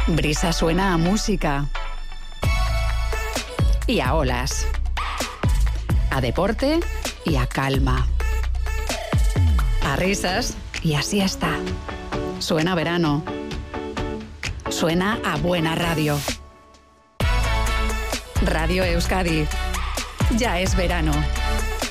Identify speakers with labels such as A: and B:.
A: Brisa suena a música y a olas, a deporte y a calma, a risas y a siesta. Suena a verano. Suena a buena radio. Radio Euskadi. Ya es verano.